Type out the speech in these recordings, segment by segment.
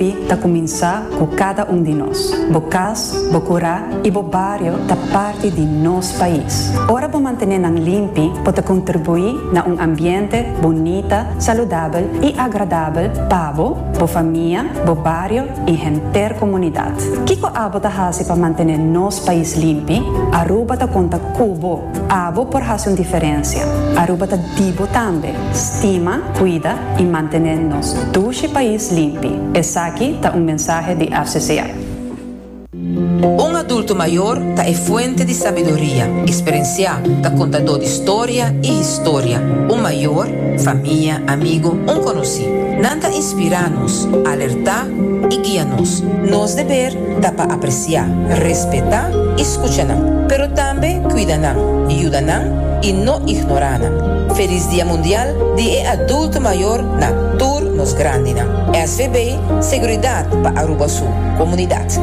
limpi ta começar com cada de nós. Bocas, bocura e bobario da parte de nosso país. Ora para manter limpi pode contribuir na ambiente bonito, saudável e agradável para a família, o bairro e a inteira comunidade. Kiko abo ta hasi para manter nosso país limpo, Aruba ta conta cubo, abo por hacer diferença. Aruba ta dibo também, estima, cuida e manter nosso país limpo. Essa aqui tá mensagem de FCCA. Um adulto maior tá é fonte de sabedoria, experiência, tá contador de história e história. Maior, família, amigo, conhecido. Nanta inspira-nos, alertar e guia-nos. Nos dever tá para apreciar, respeitar e escutar, pero também cuidar, ajudar e não ignorar. Feliz Dia Mundial de Adulto Maior na Tour nos Grandina. SVB, seguridade para Aruba Sul, comunidade.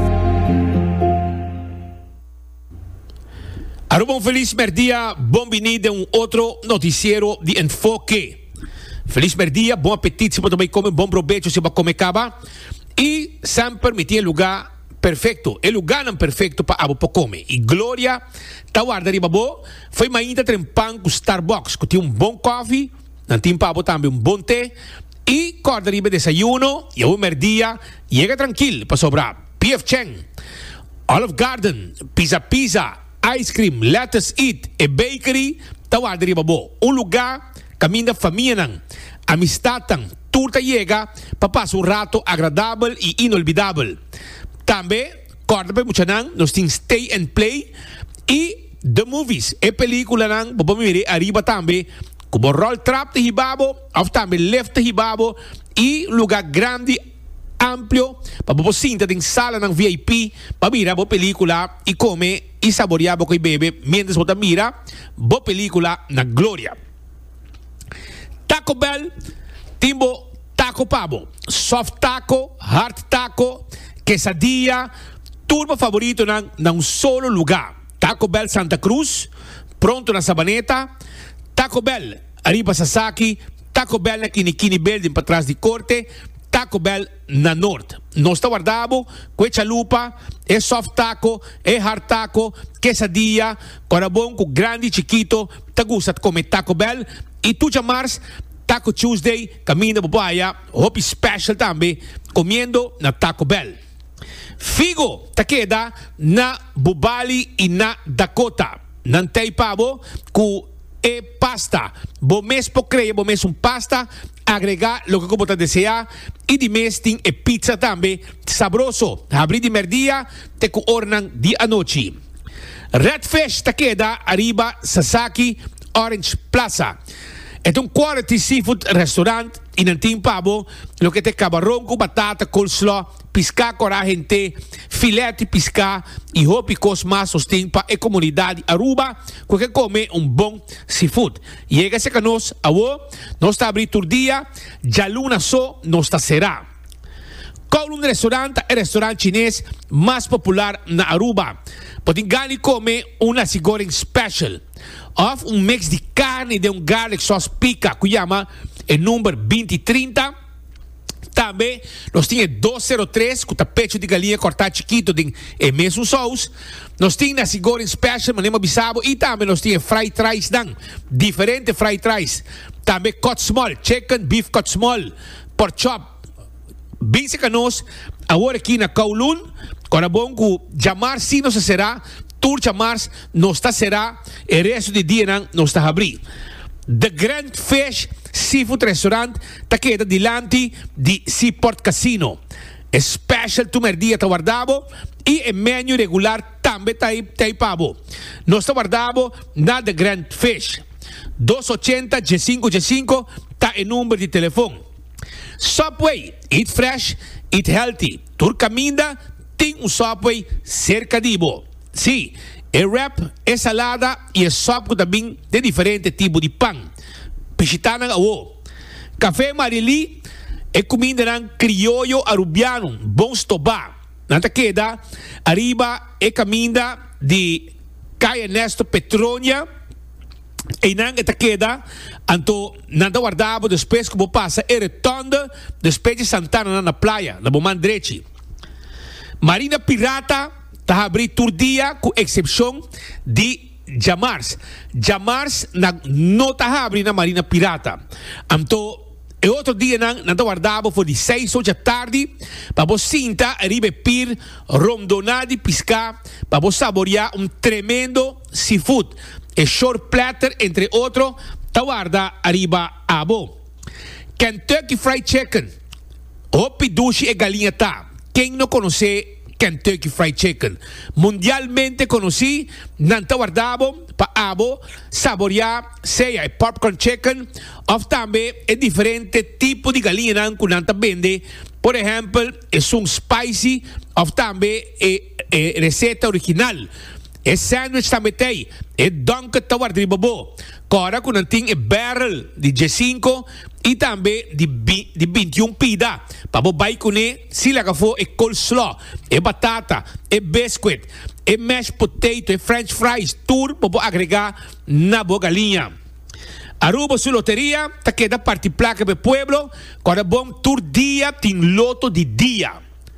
Aruba, um feliz merdia, bem-vindo a outro noticiero de Enfoque. Feliz merdia, bom apetite, se você também come, bom proveito, se você comer caba. E sempre permitir lugar perfeito, o lugar não perfeito para abo comer. E Glória, tá guarda riba bo, foi ainda trempang com Starbucks, que tinha bom coffee, não tinha para também bom té, e corda riba desayuno, e o merdia, chega tranquilo para sobrar. PF Cheng, Olive Garden, Pizza, ice cream, let's eat, e bakery, tá guarda riba bo. Lugar, caminho da família, amistad, turta chega, para passar rato agradável e inolvidável. Também, corda para muita nós temos Stay and Play e The Movies. E película nang, vamos ver arriba também, como roll trap de hibabo, ou também left de hibabo, e lugar grande, amplo, para você sentar em sala ng VIP, para mirar a película e comer e saborear com o bebê, mientras você mira a película na Glória. Taco Bell, timbo taco pavo, soft taco, hard taco, quesadilla, turma favorito nang solo lugar. Taco Bell Santa Cruz, pronto na Sabaneta, Taco Bell arriba Sasaki, Taco Bell na Kinikini Building para trás de corte, Taco Bell na Norte. Nós está guardado, com chalupa, é soft taco, é hard taco, quesadilla, corabon com grande e chiquito, te gusta de comer Taco Bell, e tu chamars Taco Tuesday, caminho da Bobaya, Hope Special também, comendo na Taco Bell. Figo, taqueda na Bubali e na Dakota. Nantei pavo com e pasta. Bom mês por creia, bom mês pasta, agregar o que você desejar. E de mês tem e pizza também, sabroso. Abrir de merdia, te com ornan de a noite. Redfish, taqueda, arriba, Sasaki, Orange Plaza. É quality seafood restaurant e não tem pavo, lo que tem camarão com batata, coleslaw, pisca, coragente, filete pisca e hopi cosmas sostém para a comunidade Aruba, que come bom seafood. E é que nós, nós está abrindo todo dia, já luna só, nós está será. Kowloon Restaurant é o restaurante chinês mais popular na Aruba. Podem ganhar comer nasi goreng special. Of mix de carne e de garlic sauce pica, que chama o número 2030. Também nós temos 203, com tapete de galinha cortado chiquito de mesmo sauce. Nós temos nasi goreng special, manema bisabo. E também nós temos fried rice, diferente fried rice. Também cut small, chicken, beef cut small, pork chop. Bem se nós, agora aqui na Kowloon, quando bom que chamar se não será, tour chamar não está será, e resto de dia não está abrir. The Grand Fish Seafood Restaurant está queda dilante de Seaport Casino. Special tu merdia está guardado e o menu regular também está aí pavo. Nós está guardado na The Grand Fish. 280 G5 está o número de telefone. Subway, eat fresh, eat healthy. Turcaminda tem Subway cerca de você. Sim, é wrap, é salada e é sopa também de diferentes tipos de pão. Pichitana o Café Marili é comida criollo arubiano, bom estobá. Nanta queda, arriba é comida de Caia Ernesto Petronia, E nang esta queda, anto nanda guardavo depois que vou passa e retorna depois de Santana na praia, na Boman Drechi. Marina Pirata tá abrir tur dia com exceção de Jamars. Jamars não tá abrir na Marina Pirata. Anto e outro dia nanda guardavo for de 6 horas da tarde para você sinta arriba pir rondonadi piscar para você saborear tremendo seafood. E short platter, entre outros, tawarda arriba abo. Kentucky Fried Chicken. Hopi dushi e galinha tá. Quem não conhece Kentucky Fried Chicken? Mundialmente conheci, não tawarda pa abo, saborear, seja é popcorn chicken, ou também é diferente tipo de galinha que não vende. Por exemplo, é spicy, ou também é receita original. E sandwich também tem. E donker tawar de bobo. Cora com nanting e barrel de G5 e também de 21 pida. Para bobai com ele, se laga for e coleslaw, e batata, e biscuit, e mashed potato, e french fries, tudo para agregar na boa galinha. Aruba su loteria, ta queda parte placa para pueblo, cora bom tour dia, tin loto de dia.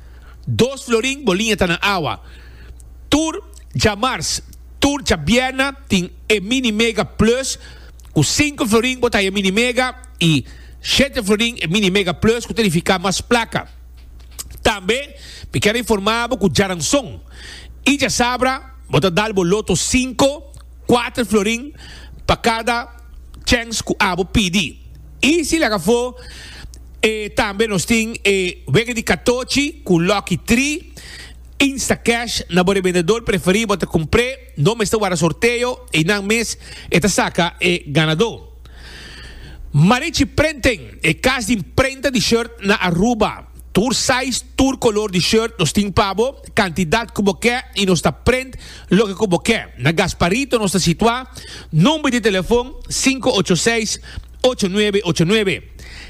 2 florin, bolinha tá na água. Tour Jamars, Tour Chabiana, tem Mini Mega Plus, com 5 florin botar Mini Mega e 7 florin Mini Mega Plus, que tem que ficar mais placa. Também, me quero informar com Jaranson. E já sabra, botar dar o loto 5, 4 florin para cada chance que abo pedir. E se lá for, também nós temos Vega de 14, com Lucky 3, Instacash na bore vendedor preferido para comprar, não me está para sorteio e não mês esta saca é ganador. Marichi Prenten é casa de imprenta de shirt na Aruba. Tour size, tour color de shirt, nós temos pavo, quantidade como quer e nós está print lo que como quer. Na Gasparito nós está situado, número de telefone 586-8989.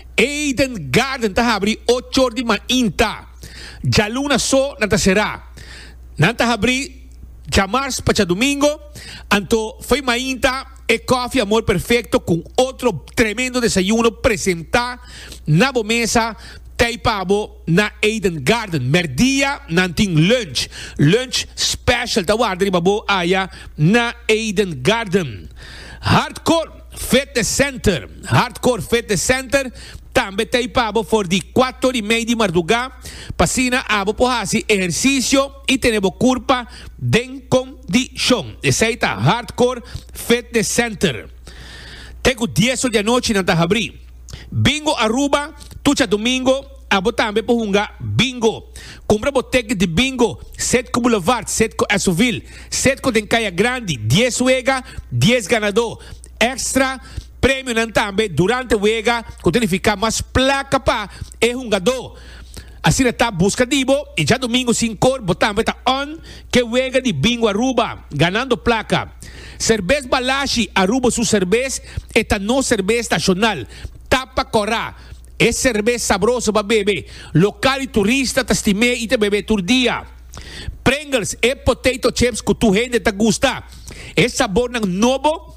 Eden Garden está abrindo 8 horas de manhã. Já luna só nanta será. Nanta abrir Jamars para domingo. Anto foi mainta e coffee amor perfeito com outro tremendo desayuno presentar na mesa tei pavo na Eden Garden. Merdia nanting lunch. Lunch special tawar babo aya na Eden Garden. Hardcore Fitness Center. Hardcore Fitness Center. Também tem pavo for de 4:30 de madrugada. Passina abo pohasi exercício e tenemos curva de condição. Essa Hardcore Fitness Center. Tengo 10 horas da noite na abrir. Bingo Aruba, tucha domingo, abo também pohunga bingo. Compra boteca de bingo, 7 Boulevard, 7 Azuville, 7 Dencaia Grande, 10 Uega, 10 ganador. Extra prêmio não também durante o EGA, que tem que ficar mais placa para é um gador. Assim está busca dibo e já domingo 5 botamos está on que o EGA de bingo Aruba, ganhando placa. Cerveza Balashi Aruba sua cerveza, esta não cerveza nacional. Tapa Corá, é cerveza saborosa para beber. Local e turista te estimei e te beber todo dia. Pringles é potato chips que tu gente te gusta. É sabor novo.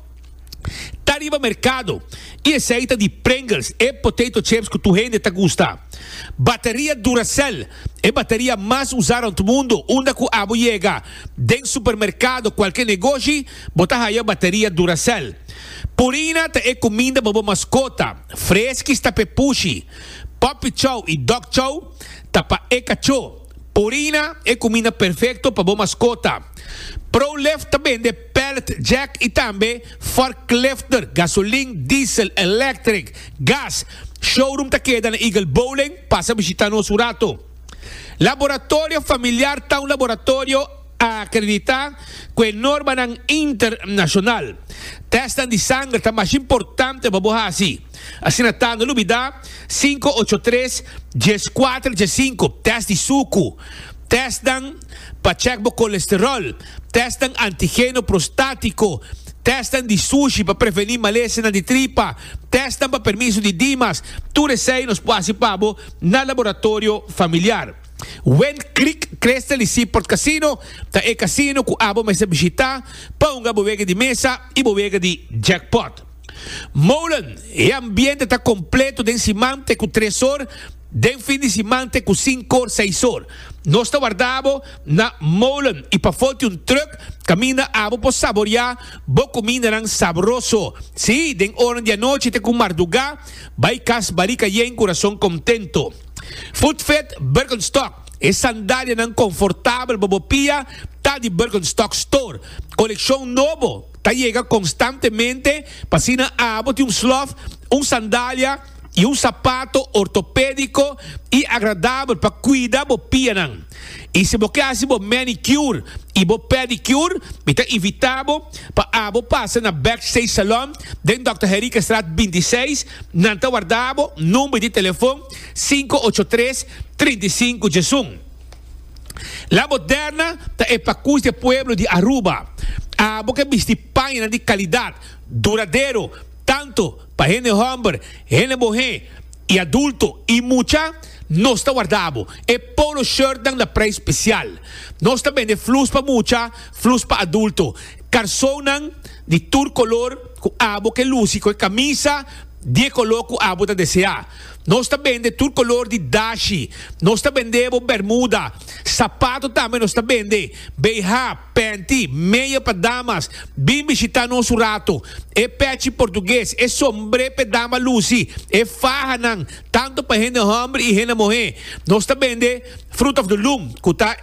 Tariva mercado e aceita de Pringles e potato chips que tu gente te gusta. Bateria Duracell é bateria mais usada no mundo. Onde que abo chega dentro do supermercado, qualquer negócio, botar aí a bateria Duracell. Purina é comida para mascota. Fresca está pepushi. Puppy Chow e Dog Chow tapa e cachorro. Purina é comida perfeita para mascota. ProLift também de pellet jack e também forklifter, gasolina, diesel, electric, gas. Showroom ta queda na Eagle Bowling, passa a visitar nosso rato. Laboratório familiar tá um laboratório acreditado com norma internacional. Testa de sangue tá mais importante para você assim. Assim está no Lubida 583-14-5. Teste de suco. Testam para checar o colesterol. Testam antígeno prostático. Testam de sushi para prevenir maleza de tripa. Testam para permisso de dimas. Tudo isso aí nos pode participar no laboratório familiar. When Creek Cresta Lisi Port Casino, ta e casino ku abo may sa bisita, paunga bovega di mesa e bovega di jackpot. Molen, e ambiente ta completo den simante ku 3 horas, den fin de simante ku 5 or 6 horas. Nós está guardado na molen e para foto truck camina abo por saborear bo comida nang sabroso. Sí, den hora de noite te com marduga, vai cas barica e em coração contento. Foodfet Birkenstock é sandália nang confortável bobopia tá de Birkenstock Store. Coleção novo, tá chega constantemente, passina abo de sloth, sandália e sapato ortopédico e agradável para cuidar do pia. E se você quer bo manicure e bo pedicure, está invitado para abo passa na Backstage Salon, dentro Dr. Henrique Straat 26, nanta guardado, número de telefone 583-35-1. La Moderna é para cus de pueblo de Aruba. Abo que viste página de qualidade, duradeiro, tanto para gente homem, gente mulher e adulto e mucha, nós está guardado. É polo shirt da preço especial. Nós também de flus para mucha, flus para adulto. Calção de tour color com abo que luce com camisa de color com abo da desejar. Nós também de tour color de dashi. Nós também de bermuda. Sapato também nós também de beija, panty, meia para damas. Bim visitar nosso rato. É pet português. É sombre para dama lucy. É farra nang. Tanto para gente homem e gente mulher. Nós também de fruit of the loom. Que tá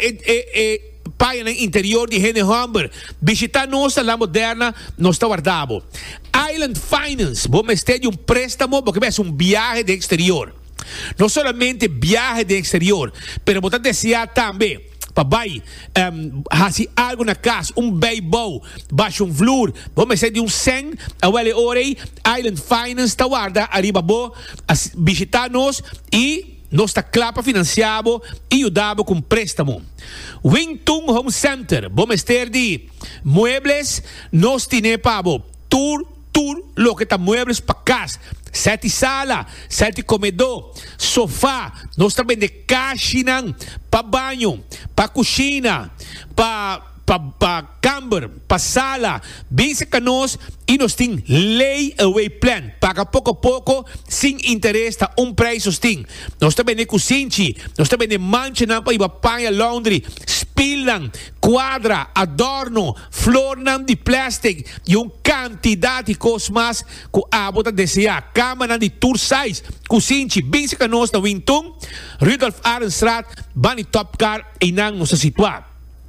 página interior de gente homem. Visitar nossa La Moderna. Nós está guardado. Island Finance, vamos ter um préstamo porque é um viagem de exterior. Não somente viagem de exterior, mas você deseja também para vai fazer algo na casa, beisebol, baixo flor, vamos ter de 100 a hora Island Finance está guarda arriba bo visitar-nos e nós está claro para financiar e ajudar com préstamo. Wington Home Center, vamos ter de muebles, nós temos para tour, lo que está muebles para casa, 7 sala, 7 comedor, sofá, nós também de caixinha, para banho, para cozinha, para camber, para sala, bem se nós e nós temos layaway plan, paga pouco a pouco, sem interesse, preço tem. Nós também de cozinha, nós também de mancha para ir para laundry, spilan, quadra, adorno, flor de plástico e quantidade de coisas mais que a bota desejar. Cama de tour size, cozinha, bem se nós na Winton, Rudolf Arenstraat, Bani Top Car e não nos situar.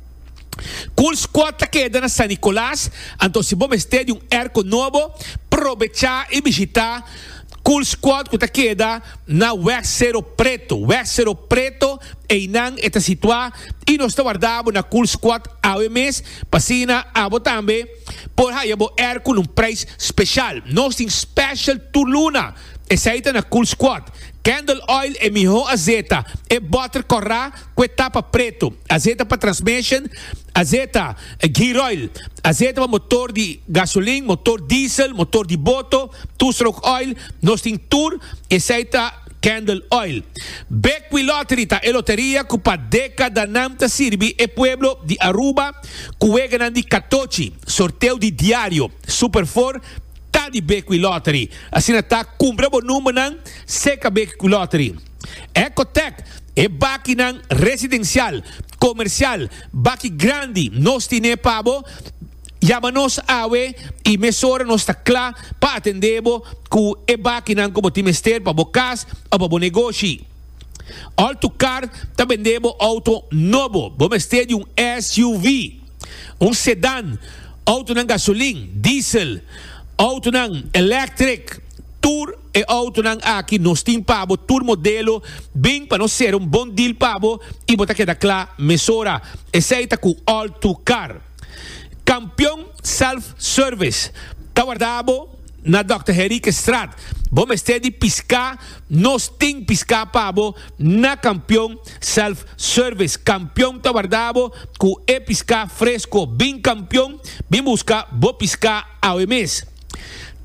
Cool Squad queda na San Nicolás, então se vamos ter um erco novo, aproveitar e visitar Cool Squad que queda na Wexero Preto. Wexero Preto e não está situado e nós está guardado na Cool Squad ao mês, passina a também por aí o erco num preço especial. Nós temos special turluna, essa aí está na Cool Squad. Candle oil é melhor azeta. É butter corra com etapa preto. Azeta para transmission. Azeta gear oil. Azeta para motor de gasolina, motor diesel, motor de boto, two-stroke oil. Nós temos tour e aceita Candle oil. Beckwith Lottery ta é loteria que para década não serve é pueblo de Aruba que de Catochi. Sorteio de diário. Super 4 de Beckwith Lottery. Assim está, cumpre o número não seca Beckwith Lottery. Ecotech é baki não residencial, comercial, baki grande, nós temos pabo, chama-nos awe e mesora nós está claro para atender que é baki não como temos ter para o casa ou para o negócio. Auto Car está vendendo auto novo, vamos ter de SUV, sedã, auto não gasolina, diesel, auto não electric, tour e auto não aqui nós temos pabo, tour modelo, bem para nós ser bom deal pabo e botar que da claro, mesora, aceita com Auto Car. Campeão self-service, está guardado na Dr. Henrique Straat. Vamos ter de piscar, nós temos piscar pabo na Campeão self-service. Campeão está guardado com e piscar fresco, bem campeão, bem buscar, vou piscar ao mês.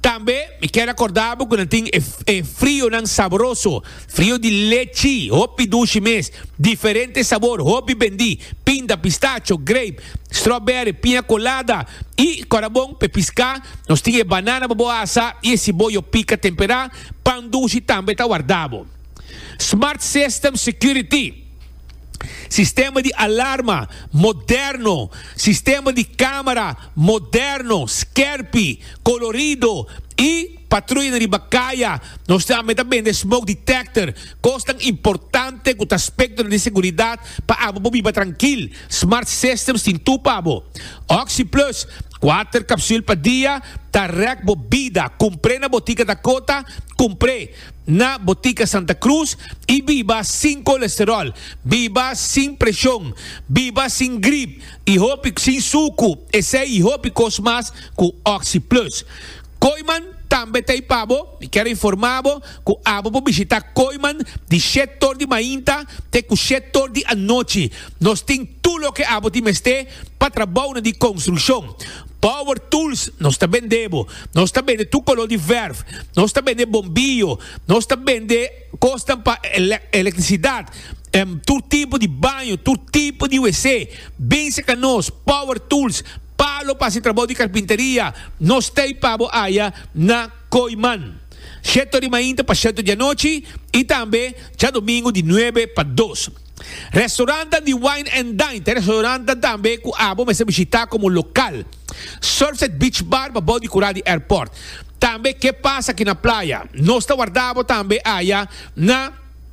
Também me quero acordar que não tem frio não saboroso, frio de leite, hopi duche mês, diferente sabor, hopi bendi, pinda, pistacho, grape, strawberry, pinha colada e corabão, pepiscar, nós temos banana baboasa e esse boio pica temperar, pão duche também está guardado. Smart System Security. Sistema de alarma moderno, sistema de câmara moderno, Skerpi, colorido e patrulha de bacaia. Nós também de smoke detector, coisa importante com o aspecto de segurança para abo viva tranquilo. Smart Systems tem tu pabo. Oxy Plus 4 cápsulas por dia, tarek bebida. Comprei na botica Dakota, comprei na botica Santa Cruz e viva sem colesterol, viva sem pressão, viva sem gripe e hope sem suco. Esse aí hope cosmas com Oxy Plus. Koiman também tem pabo, me quero informar que abo para visitar Koiman de 7 horas de manhã até 7 horas de noite. Nós temos tudo o que abo tem para trabalho de construção. Power Tools, nós também vendemos. Nós também vendemos tudo color de verve. Nós também vendemos bombilho. Nós também vendemos costas para eletricidade. Todo tipo de banho, todo tipo de WC. Bem seca nós, Power Tools. Palo para esse trabalho de carpinteria. Nós temos pabo aia na Koiman. 7 de manhã para 7 de noite. E também, já domingo de 9 para 2. Restaurante de Wine and Dine. Restaurante também que abo me se visitar como local. Surfset Beach Bar para body curar de airport. Também que passa aqui na praia. Nós está guardado também aia na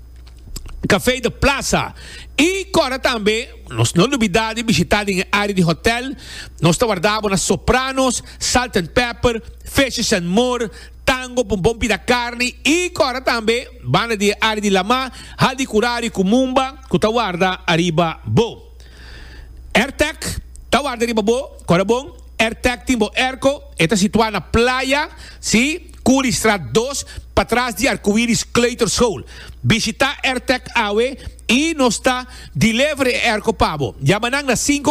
Café da Plaza. E agora também, nós não novidade visitar em área de hotel. Nós está guardado nas Sopranos, Salt and Pepper, Fishes and More, Tango, Pompom da Carne. E agora também, banda de área de Lama, Hadi Curari, Kumumba, que está guardado arriba bo. AirTech, está guardado arriba bo, agora bom. AirTech Timbo Erco, está situado na praia, sim? Curi Strat 2, para trás de Arco-Íris Claytor Soul. Visitar AirTech Awe e nós está delivery Erco Pabo. Yamanang na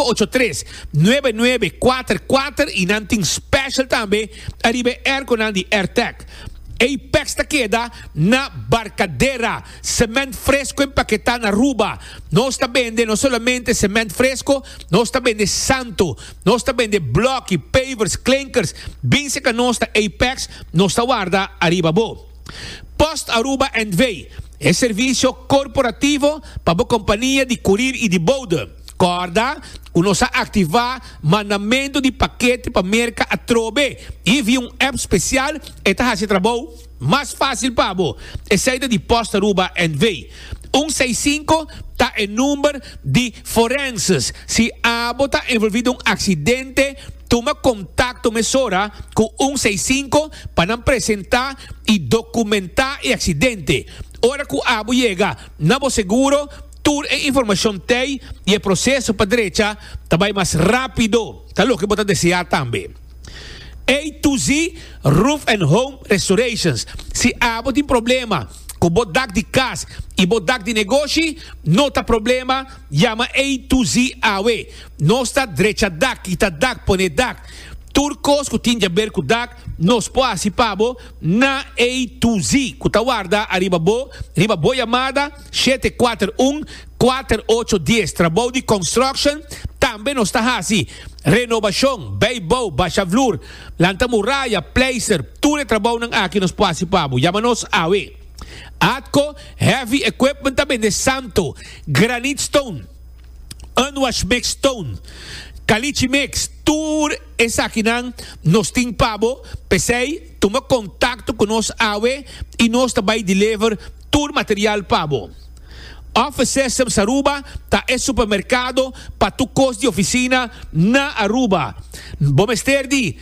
583-9944 e não tem special também. Arriba Erco na de AirTech. Apex está queda na Barcadeira. Cemento fresco empaquetado na Ruba. Nós está vendendo não somente cemento fresco, nós está vendendo santo, nós está vendendo bloco, pavers, clinkers. Bem seca nós está Apex, nós está guarda arriba bo. Post Aruba and Way é serviço corporativo para a companhia de courier e de bode. Corda, nós ativar mandamento de paquete para merca a trobe e vi app especial e está fazendo trabalho mais fácil para você. É saída de Post Aruba and Way. 165 está em número de forenses. Se abo está envolvido em acidente, toma contato mesora com 165 para não apresentar e documentar o acidente. Ora que o abo chega, não seguro, toda a informação tem e o processo para a direita também mais rápido. Está o que você desejar também. A to Z Roof and Home Restorations. Se abo tem problema com o bodak de casa e bodak de negócio, não tem problema, chama A to Z AWE. Não está direita dak, kita dak, pone dak. Turcos que tinha a ver com dak, nós podemos pabo na A to Z. Que está guarda, arriba bo chamada 741-4810. Trabalho de construction, também nós está assim. Renovação, Beibo, Baixa Flor, Lanta Muralha, Placer, tudo é trabalho aqui nós podemos pabo. Chama-nos AWE. Atco, Heavy Equipment também de Santo, Granite Stone, Unwash Mix Stone, Caliche Mix, tudo essa aqui nós tem pabo, pensei, toma contato com nós AWE e nós também deliver todo material pabo. Office Systems Aruba, tá é supermercado para tu custo de oficina na Aruba. Vamos ter de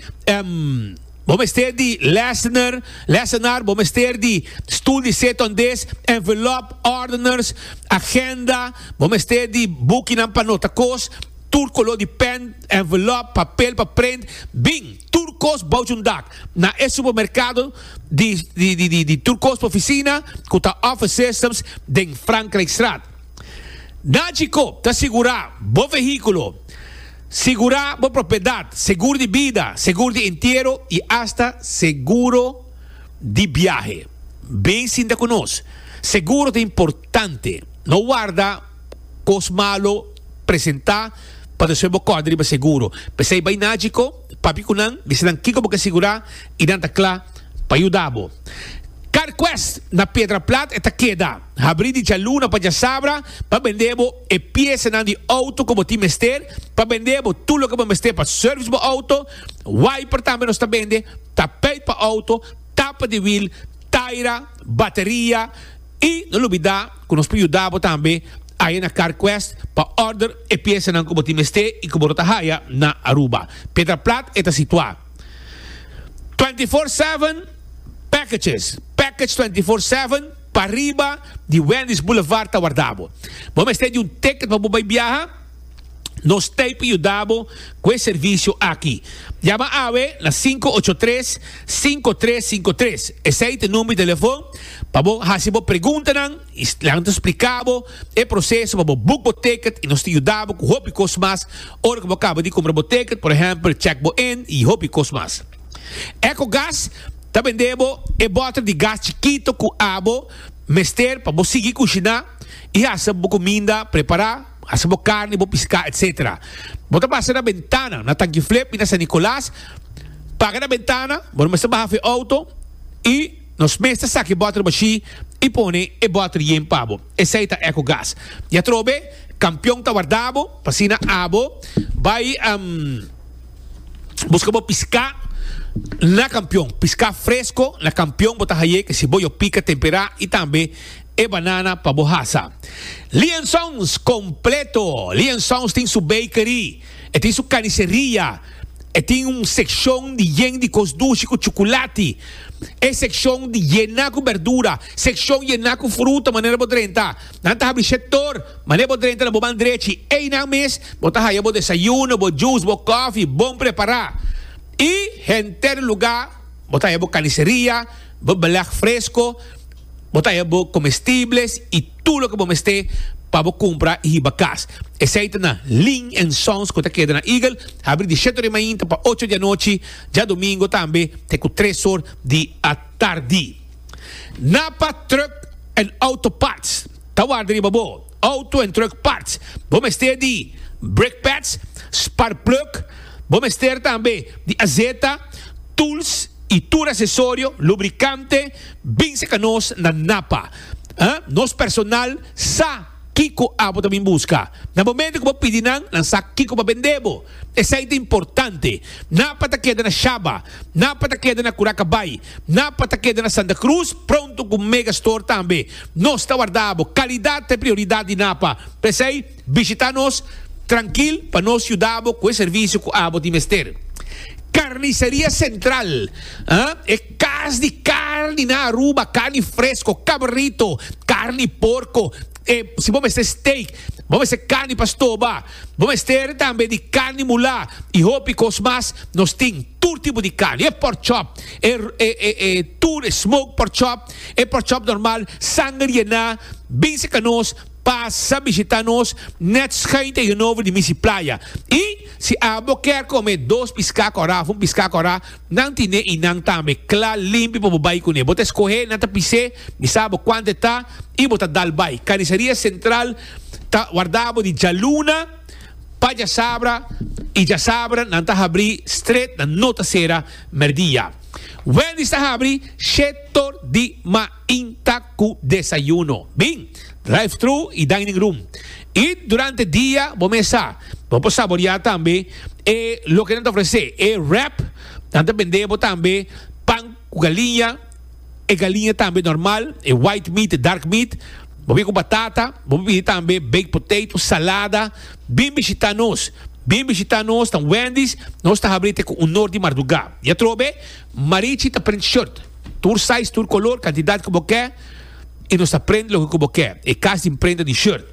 lessenar, vamos ter de stoel de setondes, envelope, orders, agenda, vamos ter de booking para notacos, turcolo de pen, envelope, papel para print, bing, turcos baujundak. Na esse supermercado de turcos para oficina, com a Office Systems de Frankrijkstraat. Nachico, te assegurar, bom veículo. segurar boa propriedade, seguro de vida, seguro de inteiro e hasta seguro de viaje. Bem sinta conosco. Seguro é importante. Não guarda coisa malo apresentar para o seu código de seguro. Pensei bem nágico, papi kunan, bisa nang kiko boka segurar e nanta klá para ajudar-bo. CarQuest na Pedra Plata eta queda. Abrir de Jaluna para Jasabra para vender-bo e peça de auto como ti mester para vender-bo tudo que mester para service bo auto, wiper também nós está vende, tapete para auto, tapa de wheel, taira, bateria e não olvidar que nós podemos ajudar também aí na CarQuest para order e peça não como ti mester e como rota haya na Aruba. Pedra Plata está situado 24/7 packages. Package 24/7 para arriba de Wendy's Boulevard Tawardabo. Vamos ter de um ticket para você viajar. Nós temos que ajudar com esse serviço aqui. Chama a AVE na 583-5353. Esse é o número de telefone. Para você perguntar, nós explicamos o processo para book o ticket e nós te ajudamos com hobby cosmas. Ora que você acaba de comprar o ticket, por exemplo, check in e hobby cosmas. EcoGás. Tá vendendo e bota de gás chiquito com abo, mester para você seguir cozinhar e fazer boa comida, preparar, fazer boa carne, boa pescar, etc. Bota passar na ventana, na tanque flip, na San Nicolás, paga na ventana, vamos baixar o auto e nós mestres saque bota no baixi e põe e bota de empabo. Esse é o EcoGás. Já trobe, campeão tá guardado, passina abo, vai buscar boa pescar. Na campeão, piscar fresco, na campeão botar aí que se boio pica, temperar e também e banana para borraça. Liansons completo. Liansons tem sua bakery, e tem sua carniceria, e tem seção de yen de cosduche com chocolate, e seção de yená com verdura, seção yená com fruta, maneira bodrenta. Nanta abrir setor, maneira bodrenta na bobandreche, e na mês, botar aí bo desayuno, bo juice, bo coffee, bom preparar. E em lugar, botar aí carniceria, belag fresco, botar aí comestíveis e tudo que vamos ter para comprar e bacas. Esse aí na Lin & Sons, que está aqui na Eagle, abre de 7 da manhã para 8 da noite, já domingo também, tem com 3 horas da tarde. Napa Truck and Auto Parts, tawar de babo, Auto and Truck Parts, vamos ter de brake pads, spark plug. Vamos ter também de azeta, tools e tudo acessório, lubricante, bem secanos na Napa. Nosso personal sa Kiko abo também busca. No momento que você pedir não sa Kiko para vender. Esse é importante. Napa ta queda na Xaba, Napa ta queda na Curacabay, Napa ta queda na Santa Cruz, pronto com Mega Store também. Nós está guardado, qualidade é prioridade de Napa. Pensei, visitar-nos tranquilo para nós ajudar com esse serviço que abo de mester. Carniceria Central, é casa de carne na Aruba, carne fresco, cabrito, carne porco, se vamos ter steak, vamos ter carne pastoba, vamos ter também de carne mulá e hópicos mais, nós temos todo tipo de carne, é pork chop, é smoke pork chop, é pork chop normal, sangue yená, bem secanos, passa visitar-nos net schijnt tegenover de Missie Playa. E se abo quer comer 2 piscar corá, um piscar corá, não tine e não também, claro, limpo para o bairro com ele. Bota escorrer, não tá pisar, me sabe quanto está e bota dar bairro. Carniceria Central, tá guardado de Jaluna, para Jasabra e Jasabra, não tá abrir street na nota cera merdia. Wendy está abrir setor de mainta com desayuno. Bem, drive-thru e dining room. E durante o dia, vamos saborear também o que não te oferecer. É wrap, não te vendemos também pão com galinha, e galinha também normal, é white meat, dark meat, vamos com batata, vamos pedir também baked potato, salada, bem visitar-nos. Bem visitar-nos, tam Wendy's, nós está abrindo com norte de Mardugá. Já trobe, Marichi está print shirt, tour size, tour color, quantidade que você quer, e nós aprende o que você quer. É caso de emprenda de shirt.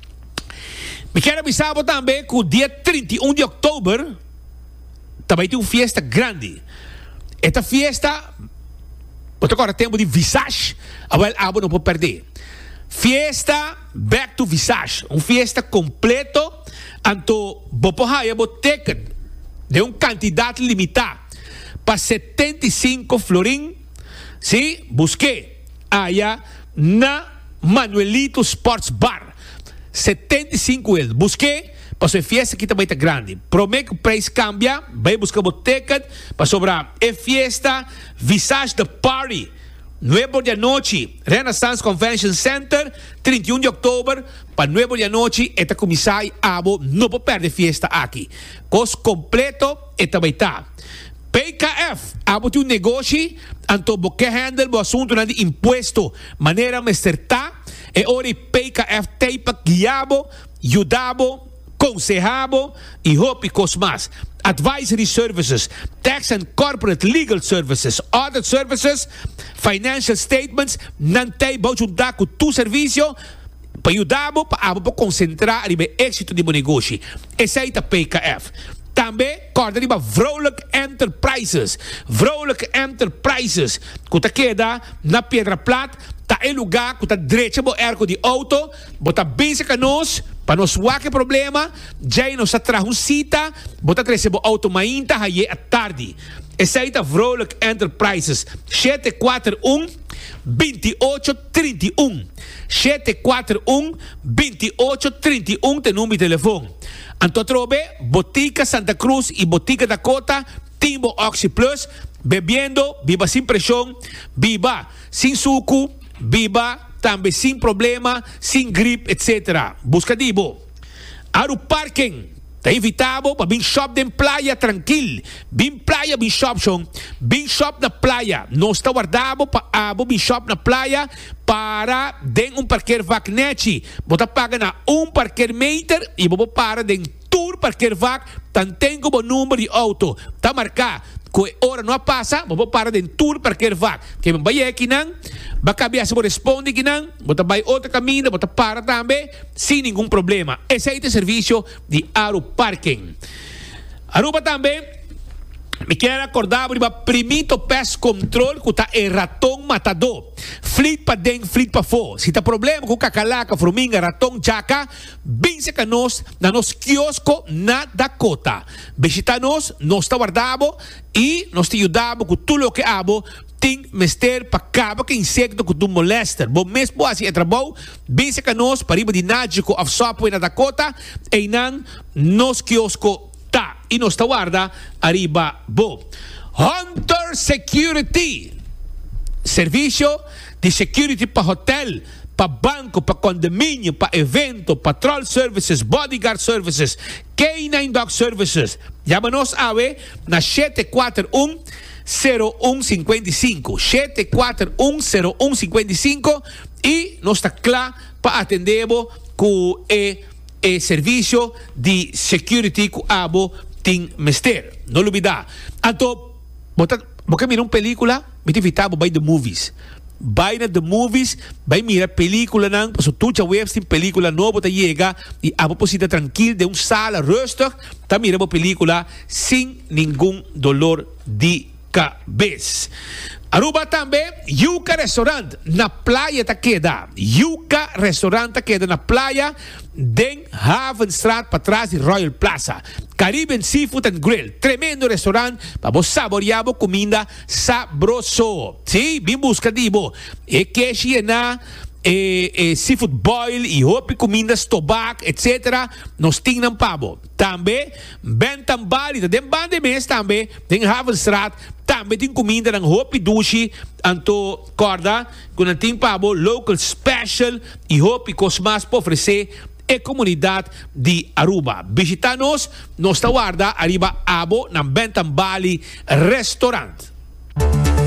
Me quero avisar também que o dia 31 de outubro também tem uma festa grande. Esta festa, agora temos de Visage, agora não pode perder. Fiesta Back to Visage, uma fiesta completo, Anto, bopohaya bo ticket de uma quantidade limitada para 75 florin. Sim, busquei allá na Manuelito Sports Bar. 75 euros. Busquei para sua fiesta que também está grande. Prometo que o preço cambia. Vai buscar o ticket para sobrar. É fiesta, Visage the Party. 9 da noite, Renaissance Convention Center, 31 de outubro, para 9 da noite, esta comissária abo, não pode perder fiesta aqui. Cos completo, esta vai estar. PKF, abo tem um negócio, anto boque handle, o assunto de imposto, maneira me acertar, e ora PKF teipa guiabo, ajudabo, consejabo e hope cosmas. Advisory services, tax and corporate legal services, audit services, financial statements, nantay bao junta com tu serviço para ajudar para concentrar no êxito do negócio. Essa é a PKF. Também, corda riba Vrolijk Enterprises. Vrolijk Enterprises. Que queda na Pedra Plata, tá em lugar que tá direito ao erco de auto, bota bem se canos, para nós qualquer problema, já nós atrás um cita, bota trazer o auto mainta, aí à tarde. Essa é a Vrolijk Enterprises. 741-2831. 741-2831 tem número de telefone. Anto trobe, Botica Santa Cruz e Botica Dakota, Timbo Oxy Plus, bebiendo, viva sin presión, viva sin suco, viva também sem problema, sem gripe, etc. Busca dibo. Aru parking. Está invitado para vir shop de playa tranquilo. Bin playa, bin shop son. Bin shop na playa. Não está guardado para abo bin shop na playa para den parqueiro vacnete. Bota paga na parqueiro meter e vou para den tour parqueiro vac. Tantengo o número de auto. Tá marcado. Que hora não passa, vou para den tour parqueiro vac. Que me vai aqui não. Baka biasa mo responde que não. Bota vai outro caminho, bota para também sem nenhum problema. Esse é o serviço de Aru Parking. Aruba também me quero acordar para o primeiro pest control que está em ratão matador. Flit para dentro, flit para fora. Se está problema com cacalaca, formiga, ratão, jaca, bem se nós na nosso quiosco na Dakota. Visita nós está guardado e nós te ajudamos com tudo o que abo. Tem mester para acabar com insecto que tu molesta. Bom mesmo assim é trabalho. Bem se nós para ir de nádico of software na Dakota e não nos quiosco tá e nos está guarda arriba bo. Hunter Security, serviço de security para hotel, para banco, para condomínio, para evento, patrol services, bodyguard services, K9 dog services. Llama-nos ave na 741-0155 741-0155 e nós está claro para atender com serviço de security que abo tem mester. Não olvidar. Então, você mira uma película, me invitava para The Movies. Vai na The Movies, vai mirar película não, para tu já web tem película nova tá chega e abo posita tranquilo de sala rustig, tá mirar uma película sem nenhum dolor de cabeça. Aruba também, Yuca Restaurant, na praia tá queda. Yuca Restaurant tá queda na praia, den Havenstraat, para trás de Royal Plaza. Caribbean Seafood and Grill, tremendo restaurante para você saborear a comida sabroso. Sim, bem buscativo. E que na seafood boil e hopi comidas tobac, etc. Nos tinham pabo. Também, Bentambali, den bande mês também, den Havenstraat, também tem comida ng hopi dushi, anto corda, quando tem pabo, local special e hopi cosmas para oferecer a comunidade de Aruba. Visita-nos, nos guarda arriba abo na Bentambali Restaurant.